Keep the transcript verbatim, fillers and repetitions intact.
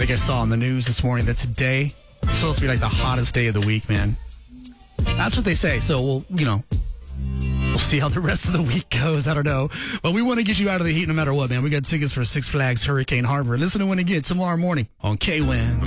think I saw on the news this morning that today is supposed to be like the hottest day of the week, man. That's what they say. So we'll, you know, we'll see how the rest of the week goes. I don't know. But we want to get you out of the heat no matter what, man. We got tickets for Six Flags Hurricane Harbor. Listen to Win Again tomorrow morning on K W I N.